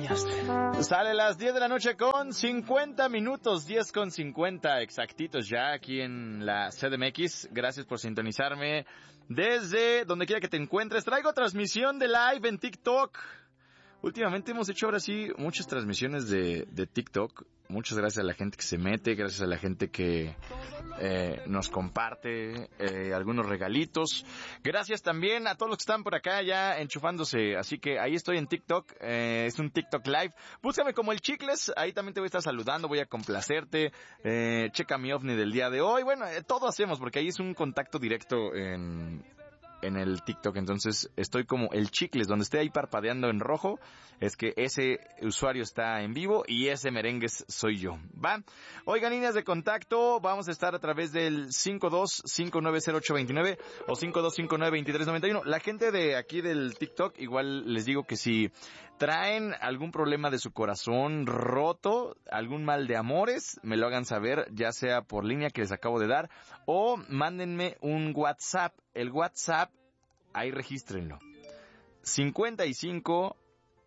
fallaste. Sale las 10 de la noche con 50 minutos, 10 con 50 exactitos ya aquí en la CDMX. Gracias por sintonizarme desde donde quiera que te encuentres. Traigo transmisión de live en TikTok. Últimamente hemos hecho ahora sí muchas transmisiones de TikTok. Muchas gracias a la gente que se mete, gracias a la gente que nos comparte algunos regalitos. Gracias también a todos los que están por acá ya enchufándose. Así que ahí estoy en TikTok, es un TikTok Live. Búscame como el Chicles, ahí también te voy a estar saludando, voy a complacerte. Checa mi ovni del día de hoy. Bueno, todo hacemos porque ahí es un contacto directo en el TikTok, entonces estoy como el Chicles, donde esté ahí parpadeando en rojo, es que ese usuario está en vivo y ese merengues soy yo, ¿va? Oigan, líneas de contacto, vamos a estar a través del 52590829 o 52592391. La gente de aquí del TikTok, igual les digo que si traen algún problema de su corazón roto, algún mal de amores, me lo hagan saber, ya sea por línea que les acabo de dar, o mándenme un WhatsApp. El WhatsApp, ahí regístrenlo. 55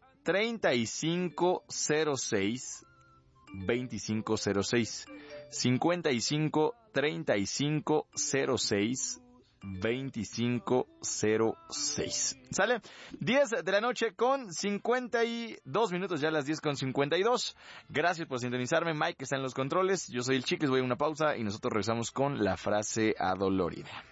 3506 2506. 55 3506 2506. ¿Sale? 10 de la noche con 52 minutos, ya las 10 con 52. Gracias por sintonizarme. Mike está en los controles. Yo soy el Chicles, voy a una pausa y nosotros regresamos con la frase adolorida.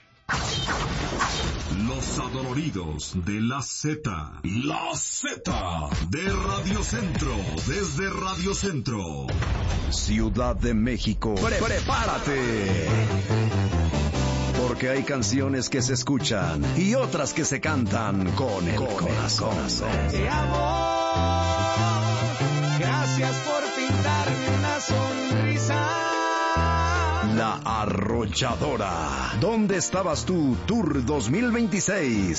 Los adoloridos de la Z. La Z de Radio Centro. Desde Radio Centro, Ciudad de México. ¡Prepárate! Porque hay canciones que se escuchan y otras que se cantan con el corazón. Te amo, gracias por pintarme una sonrisa. La Arrolladora. ¿Dónde estabas tú, Tour 2026?